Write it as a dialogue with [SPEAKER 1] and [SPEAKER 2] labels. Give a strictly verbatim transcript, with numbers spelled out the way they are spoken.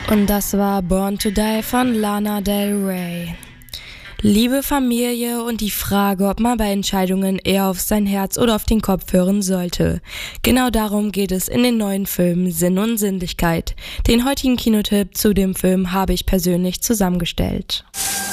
[SPEAKER 1] Und das war Born to Die von Lana Del Rey. Liebe, Familie und die Frage, ob man bei Entscheidungen eher auf sein Herz oder auf den Kopf hören sollte. Genau darum geht es in den neuen Filmen Sinn und Sinnlichkeit. Den heutigen Kinotipp zu dem Film habe ich persönlich zusammengestellt.